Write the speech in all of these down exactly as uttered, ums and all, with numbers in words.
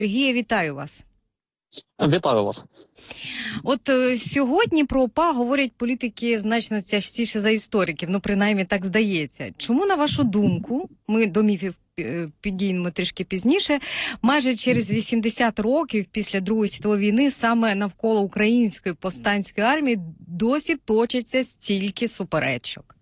Сергія, вітаю вас. Вітаю вас. От е, сьогодні про ОПА говорять політики значно частіше за істориків, ну принаймні так здається. Чому, на вашу думку, ми до міфів е, підійдемо трішки пізніше, майже через вісімдесят років після Другої світової війни саме навколо української повстанської армії досі точиться стільки суперечок?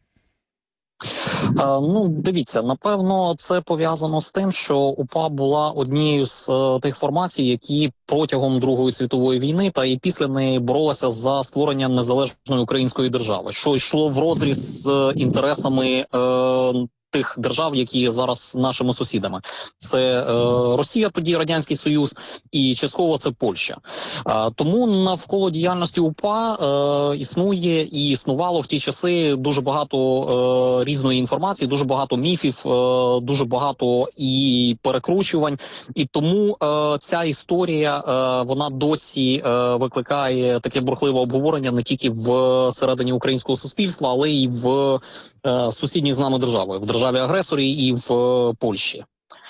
Ну, дивіться, напевно, це пов'язано з тим, що УПА була однією з е, тих формацій, які протягом Другої світової війни та і після неї боролися за створення незалежної української держави, що йшло в розріз з інтересами е, тих держав, які є зараз нашими сусідами. Це е, Росія, тоді Радянський Союз, і частково це Польща. Е, тому навколо діяльності УПА е, існує і існувало в ті часи дуже багато е, різної інформації, дуже багато міфів, е, дуже багато і перекручувань. І тому е, ця історія, е, вона досі е, викликає таке бурхливе обговорення не тільки в середині українського суспільства, але й в е, сусідніх з нами державах, в державі-агресорі і в е, Польщі.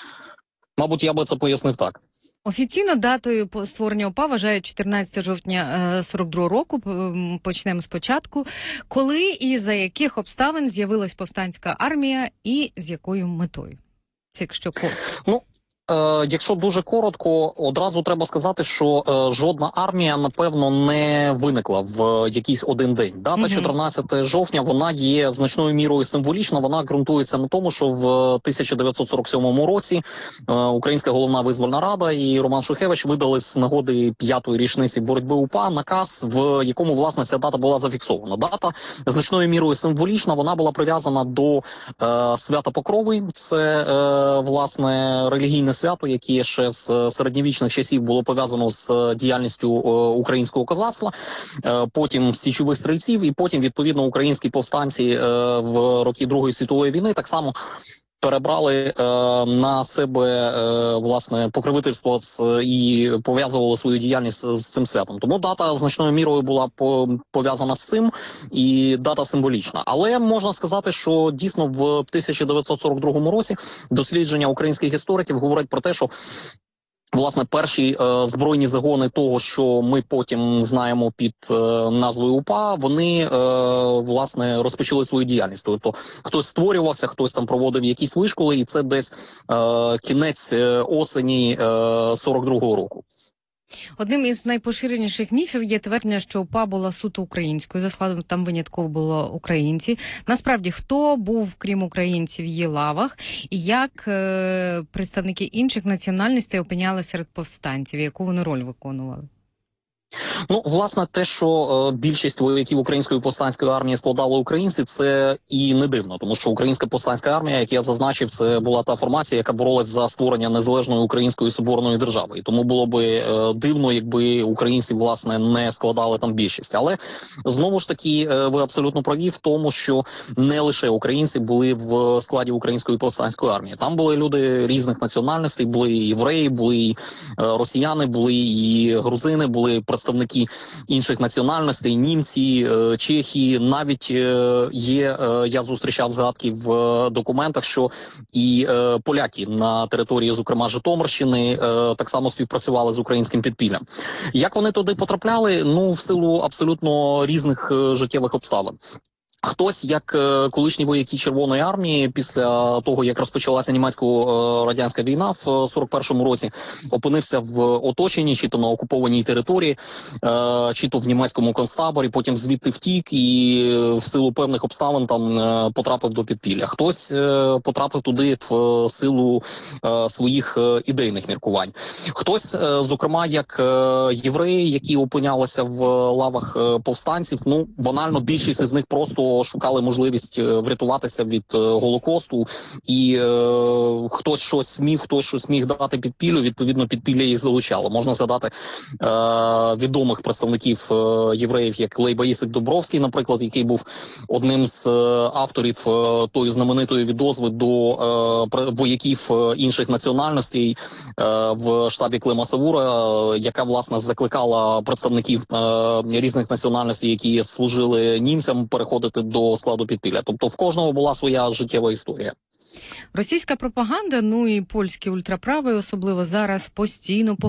Мабуть, я би це пояснив так. Офіційно датою створення ОПА вважають чотирнадцяте жовтня сорок другого року, почнемо спочатку. Коли і за яких обставин з'явилась повстанська армія і з якою метою? Це якщо коротко. Ну, Е, якщо дуже коротко, одразу треба сказати, що е, жодна армія, напевно, не виникла в якийсь один день. Дата чотирнадцяте жовтня, вона є значною мірою символічна, вона ґрунтується на тому, що в тисяча дев'ятсот сорок сьомому році е, Українська головна визвольна рада і Роман Шухевич видали з нагоди п'ятої річниці боротьби УПА наказ, в якому, власне, ця дата була зафіксована. Дата значною мірою символічна, вона була прив'язана до е, свята Покрови, це, е, власне, релігійне свято, яке ще з середньовічних часів було пов'язано з діяльністю е, українського козацтва, е, потім січових стрільців, і потім, відповідно, українські повстанці е, в роки Другої світової війни так само перебрали е, на себе, е, власне, покровительство з, і пов'язували свою діяльність з, з цим святом. Тому дата значною мірою була по, пов'язана з цим, і дата символічна. Але можна сказати, що дійсно в тисяча дев'ятсот сорок другому році дослідження українських істориків говорять про те, що власне, перші е, збройні загони того, що ми потім знаємо під е, назвою УПА, вони, е, власне, розпочали свою діяльність. Тобто, хтось створювався, хтось там проводив якісь вишколи, і це десь е, кінець е, осені е, сорок другого року. Одним із найпоширеніших міфів є твердження, що УПА була суто українською, за складом там винятково було українці. Насправді, хто був, крім українців, в її лавах, і як е, представники інших національностей опинялися серед повстанців, яку вони роль виконували? Ну, власне, те, що е, більшість вояків української повстанської армії складали українці, це і не дивно, тому що українська повстанська армія, як я зазначив, це була та формація, яка боролась за створення незалежної української соборної держави. І тому було би е, дивно, якби українці, власне, не складали там більшість. Але, знову ж таки, е, ви абсолютно праві в тому, що не лише українці були в складі української повстанської армії. Там були люди різних національностей, були і євреї, були і е, росіяни, були і грузини, були представники інших національностей, німці, чехи, навіть є, я зустрічав згадки в документах, що і поляки на території, зокрема, Житомирщини, так само співпрацювали з українським підпіллям. Як вони туди потрапляли? Ну, в силу абсолютно різних життєвих обставин. Хтось, як е, колишні вояки Червоної армії, після того, як розпочалася німецько-радянська війна в сорок першому році, опинився в оточенні, чи то на окупованій території, е, чи то в німецькому концтаборі, потім звідти втік і в силу певних обставин там е, потрапив до підпілля. Хтось е, потрапив туди в силу е, своїх е, ідейних міркувань. Хтось, е, зокрема, як е, євреї, які опинялися в лавах е, повстанців, ну, банально більшість із них просто шукали можливість врятуватися від е, Голокосту, і е, хтось щось міг, хтось щось міг дати підпіллю, відповідно підпілля їх залучало. Можна згадати е, відомих представників е, євреїв, як Лейба Ісик Дубровський, наприклад, який був одним з е, авторів е, тої знаменитої відозви до е, вояків інших національностей е, в штабі Клима Савура, е, яка, власне, закликала представників е, різних національностей, які служили німцям, переходити до складу підпілля. Тобто в кожного була своя життєва історія. Російська пропаганда, ну і польські ультраправи, особливо зараз, постійно